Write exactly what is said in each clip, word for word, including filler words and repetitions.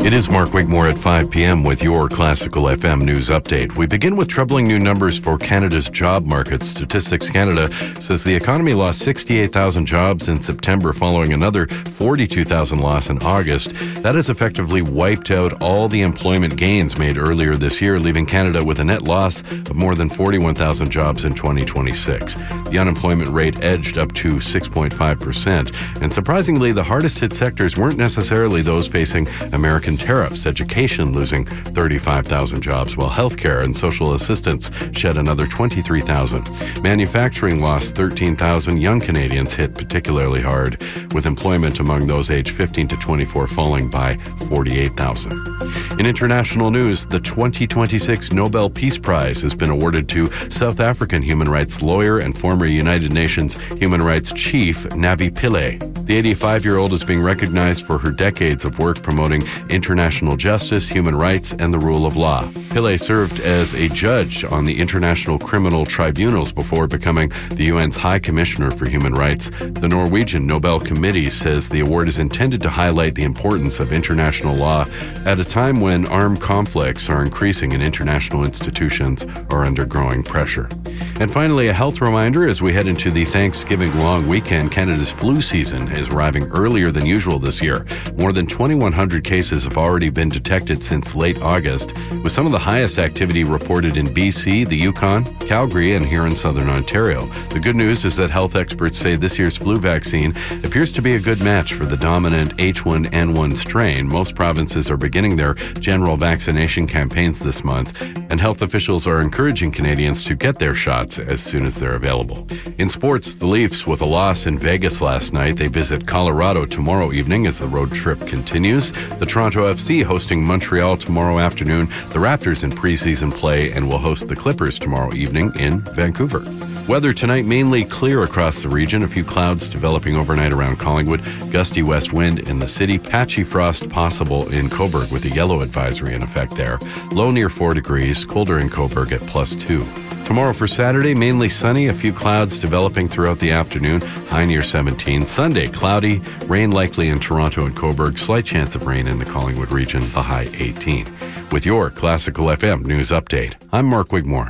It is Mark Wigmore at five p.m. with your Classical F M news update. We begin with troubling new numbers for Canada's job market. Statistics Canada says the economy lost sixty-eight thousand jobs in September following another forty-two thousand loss in August. That has effectively wiped out all the employment gains made earlier this year, leaving Canada with a net loss of more than forty-one thousand jobs in twenty twenty-six. The unemployment rate edged up to six point five percent. And surprisingly, the hardest hit sectors weren't necessarily those facing American tariffs. Education losing thirty-five thousand jobs, while healthcare and social assistance shed another twenty-three thousand. Manufacturing lost thirteen thousand. Young Canadians hit particularly hard, with employment among those aged fifteen to twenty-four falling by forty-eight thousand. In international news, the twenty twenty-six Nobel Peace Prize has been awarded to South African human rights lawyer and former United Nations human rights chief Navi Pillay. The eighty-five-year-old is being recognized for her decades of work promoting international justice, human rights, and the rule of law. Pillay served as a judge on the International Criminal Tribunals before becoming the U N's High Commissioner for Human Rights. The Norwegian Nobel Committee says the award is intended to highlight the importance of international law at a time when armed conflicts are increasing and international institutions are under growing pressure. And finally, a health reminder as we head into the Thanksgiving long weekend. Canada's flu season is arriving earlier than usual this year. More than twenty-one hundred cases have already been detected since late August, with some of the highest activity reported in B C, the Yukon, Calgary, and here in southern Ontario. The good news is that health experts say this year's flu vaccine appears to be a good match for the dominant H one N one strain. Most provinces are beginning their general vaccination campaigns this month, and health officials are encouraging Canadians to get their shots as soon as they're available. In sports, the Leafs with a loss in Vegas last night. They visit Colorado tomorrow evening as the road trip continues. The Toronto F C hosting Montreal tomorrow afternoon. The Raptors in preseason play and will host the Clippers tomorrow evening in Vancouver. Weather tonight mainly clear across the region. A few clouds developing overnight around Collingwood. Gusty west wind in the city. Patchy frost possible in Cobourg with a yellow advisory in effect there. Low near four degrees. Colder in Cobourg at plus two. Tomorrow for Saturday, mainly sunny, a few clouds developing throughout the afternoon, high near seventeen. Sunday, cloudy, rain likely in Toronto and Cobourg, slight chance of rain in the Collingwood region, the high eighteen. With your Classical F M news update, I'm Mark Wigmore.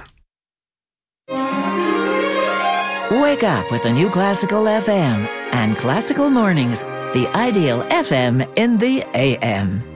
Wake up with the new Classical F M and Classical Mornings, the ideal F M in the A M.